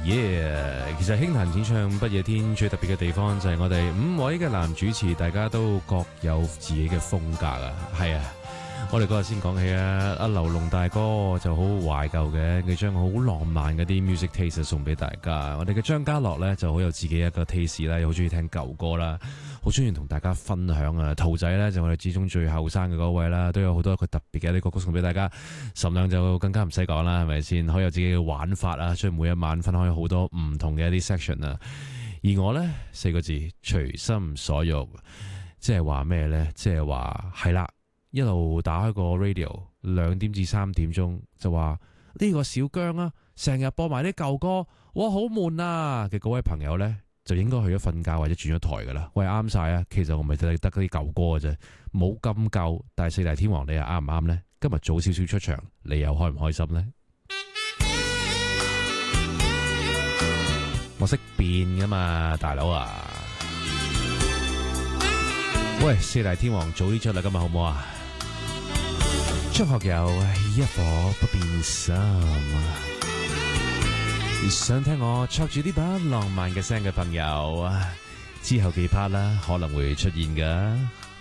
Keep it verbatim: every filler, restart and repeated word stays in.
Yeah， 其實輕彈演唱不夜天最特別嘅地方就係我哋五位嘅男主持，大家都各有自己嘅風格啊。係啊，我哋嗰日先講起啊，阿劉龍大哥就好懷舊嘅，佢將好浪漫嗰啲 music taste 送俾大家。我哋嘅張家樂咧就好有自己一個 taste 啦，又好中意聽舊歌啦，好中意同大家分享啊。兔仔咧就我哋之中最後生嘅嗰位啦，都有好多佢特別嘅一啲歌曲送俾大家。岑亮就更加唔使講啦，係咪先？好有自己嘅玩法啊，所以每一晚分開好多唔同嘅一啲 section 啊。而我咧四個字隨心所欲，即係話咩咧？即係話係啦。一路打開個 radio， 兩點至三點鐘就話呢個小姜啊，成日播埋啲舊歌，哇好悶啊嘅嗰位朋友呢，就應該去咗瞓覺或者轉咗台噶啦。喂，啱晒啊！其實我咪得得嗰啲舊歌嘅啫，冇咁舊。但係四大天王你又啱唔啱呢？今日早少少出場，你又開唔開心呢？我識變噶嘛，大佬啊！喂，四大天王早啲出啦，今日好唔好啊？張學友一顆不變心，想聽我唱住呢把浪漫嘅聲嘅朋友，之後幾 part 啦可能會出現噶。